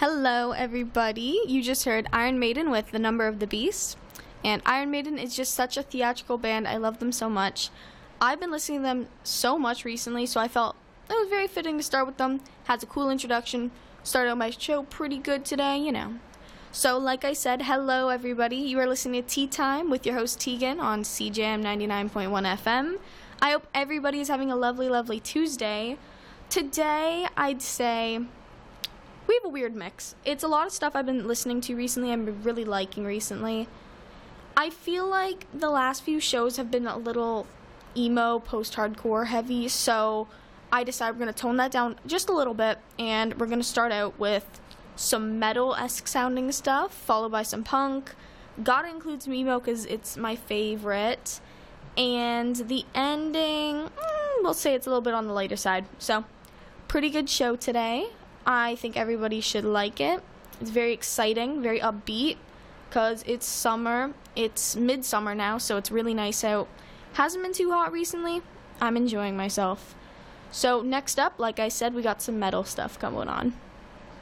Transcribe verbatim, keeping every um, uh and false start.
Hello, everybody. You just heard Iron Maiden with The Number of the Beast. And Iron Maiden is just such a theatrical band. I love them so much. I've been listening to them so much recently, so I felt it was very fitting to start with them. Has a cool introduction. Started out my show pretty good today, you know. So, like I said, hello, everybody. You are listening to Tea Time with your host, Tegan, on C J M ninety-nine point one F M. I hope everybody is having a lovely, lovely Tuesday. Today, I'd say we have a weird mix. It's a lot of stuff I've been listening to recently, I'm really liking recently. I feel like the last few shows have been a little emo, post-hardcore heavy, so I decided we're going to tone that down just a little bit, and we're going to start out with some metal-esque sounding stuff, followed by some punk. Gotta include some emo because it's my favorite. And the ending, mm, we'll say it's a little bit on the lighter side. So, pretty good show today. I think everybody should like it. It's very exciting, very upbeat, because it's summer. It's midsummer now, so it's really nice out. Hasn't been too hot recently. I'm enjoying myself. So next up, like I said, we got some metal stuff going on.